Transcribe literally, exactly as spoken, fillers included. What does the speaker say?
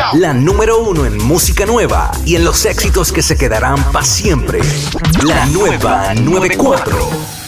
La número uno en música nueva y en los éxitos que se quedarán para siempre. La nueva noventa y cuatro.